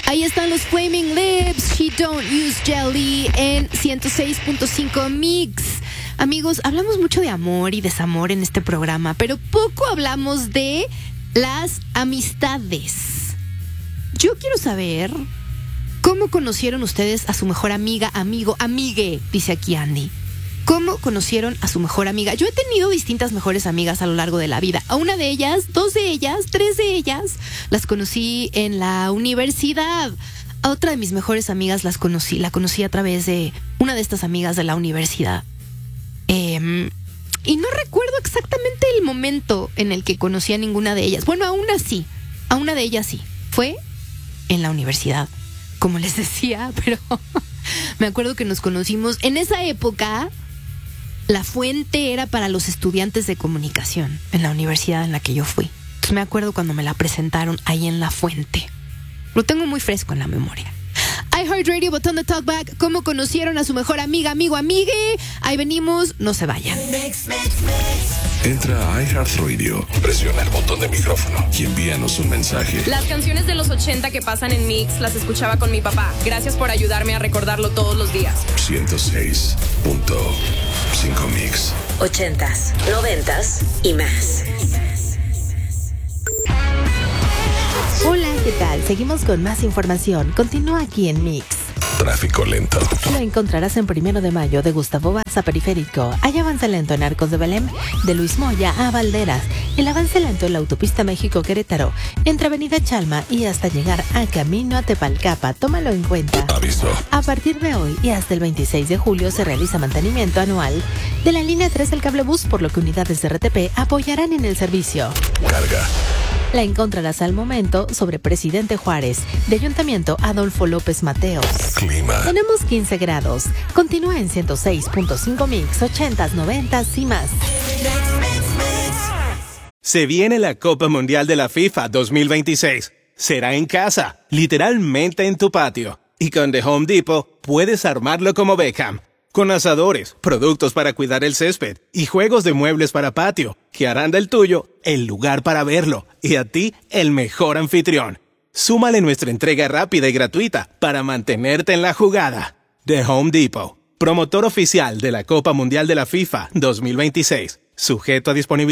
Ahí están los Flaming Lips, She Don't Use Jelly en 106.5 Mix. Amigos, hablamos mucho de amor y desamor en este programa, pero poco hablamos de las amistades. Yo quiero saber cómo conocieron ustedes a su mejor amiga, amigo, amigue, dice aquí Andy. ¿Cómo conocieron a su mejor amiga? Yo he tenido distintas mejores amigas a lo largo de la vida. A una de ellas, 2 de ellas, 3 de ellas, las conocí en la universidad. A otra de mis mejores amigas la conocí a través de una de estas amigas de la universidad. Y no recuerdo exactamente el momento en el que conocí a ninguna de ellas. Bueno, a una de ellas sí. Fue en la universidad, como les decía, pero me acuerdo que nos conocimos en esa época. La fuente era para los estudiantes de comunicación en la universidad en la que yo fui. Entonces me acuerdo cuando me la presentaron ahí en la fuente. Lo tengo muy fresco en la memoria. iHeartRadio, botón de talkback. ¿Cómo conocieron a su mejor amiga, amigo, amigue? Ahí venimos, no se vayan. Entra a iHeartRadio, presiona el botón de micrófono y envíanos un mensaje. Las canciones de los 80 que pasan en Mix las escuchaba con mi papá. Gracias por ayudarme a recordarlo todos los días. 106.5 Mix. 80s, 90s y más. Hola, ¿qué tal? Seguimos con más información. Continúa aquí en Mix. Tráfico lento. Lo encontrarás en 1 de Mayo de Gustavo Vaz a Periférico. Hay avance lento en Arcos de Belém, de Luis Moya a Valderas. El avance lento en la autopista México-Querétaro, entre Avenida Chalma y hasta llegar a Camino a Tepalcapa. Tómalo en cuenta. Aviso. A partir de hoy y hasta el 26 de julio se realiza mantenimiento anual de la línea 3 del cablebús, por lo que unidades de RTP apoyarán en el servicio. Carga. La encontrarás al momento sobre Presidente Juárez, de Ayuntamiento Adolfo López Mateos. Clima. Tenemos 15 grados. Continúa en 106.5 Mix, 80s, 90s y más. Se viene la Copa Mundial de la FIFA 2026. Será en casa, literalmente en tu patio. Y con The Home Depot puedes armarlo como Beckham. Con asadores, productos para cuidar el césped y juegos de muebles para patio, que harán del tuyo el lugar para verlo y a ti el mejor anfitrión. Súmale nuestra entrega rápida y gratuita para mantenerte en la jugada. The Home Depot, promotor oficial de la Copa Mundial de la FIFA 2026. Sujeto a disponibilidad.